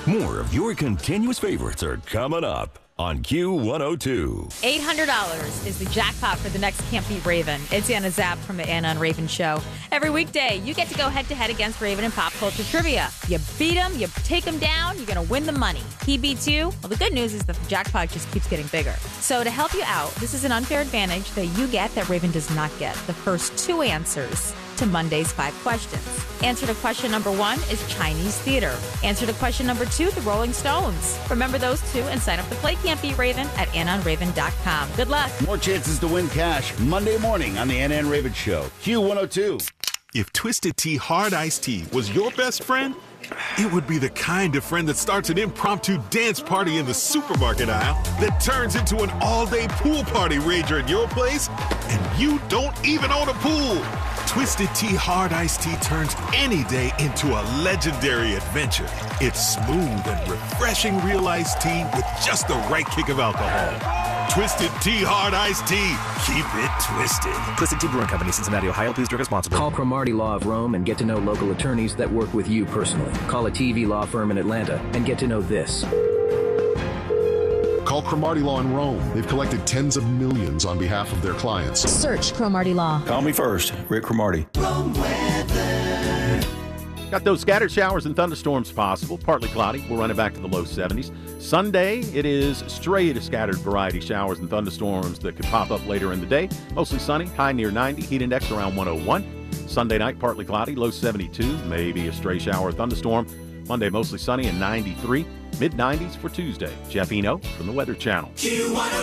More of your continuous favorites are coming up on Q102. $800 is the jackpot for the next Can't Beat Raven. It's Anna Zapp from the Anna and Raven Show. Every weekday, you get to go head-to-head against Raven in pop culture trivia. You beat him, you take him down, you're going to win the money. He beats you. Well, the good news is that the jackpot just keeps getting bigger. So to help you out, this is an unfair advantage that you get that Raven does not get. The first two answers to Monday's 5 questions. Answer to question number 1 is Chinese theater. Answer to question number 2, the Rolling Stones. Remember those two and sign up to play Can't Beat Raven at AnnaandRaven.com. Good luck. More chances to win cash Monday morning on the Anna and Raven Show. Q102. If Twisted Tea Hard Iced Tea was your best friend, it would be the kind of friend that starts an impromptu dance party in the supermarket aisle that turns into an all-day pool party rager at your place, and you don't even own a pool. Twisted Tea Hard Iced Tea turns any day into a legendary adventure. It's smooth and refreshing real iced tea with just the right kick of alcohol. Twisted Tea Hard Iced Tea. Keep it twisted. Twisted Tea Brewing Company, Cincinnati, Ohio. Please drink responsibly. Call Cromartie Law of Rome and get to know local attorneys that work with you personally. Call a TV law firm in Atlanta and get to know this. Call Cromartie Law in Rome. They've collected tens of millions on behalf of their clients. Search Cromartie Law. Call me first, Rick Cromartie. Got those scattered showers and thunderstorms possible. Partly cloudy. We'll run it back to the low 70s. Sunday, it is straight scattered variety showers and thunderstorms that could pop up later in the day. Mostly sunny, high near 90, heat index around 101. Sunday night, partly cloudy, low 72. Maybe a stray shower or thunderstorm. Monday, mostly sunny and 93. Mid-90s for Tuesday. Jeff Eno from the Weather Channel.